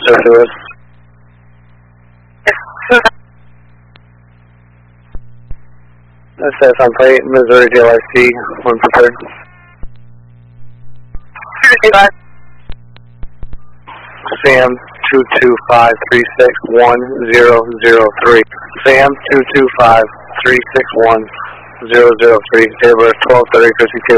St. Louis. SS on plate, Missouri DLIC, 1 preferred. Sam 225361003. Sam 225361003. Taylor 123052.